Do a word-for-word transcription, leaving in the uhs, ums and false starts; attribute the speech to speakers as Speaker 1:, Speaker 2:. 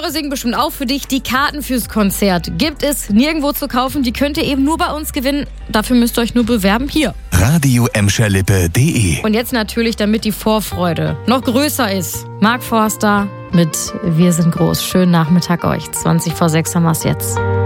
Speaker 1: Tore singen bestimmt auch für dich. Die Karten fürs Konzert gibt es nirgendwo zu kaufen. Die könnt ihr eben nur bei uns gewinnen. Dafür müsst ihr euch nur bewerben hier.
Speaker 2: radio emscher lippe punkt de.
Speaker 1: Und jetzt natürlich, damit die Vorfreude noch größer ist. Mark Forster mit Wir sind groß. Schönen Nachmittag euch. zwanzig vor sechs haben wir es jetzt.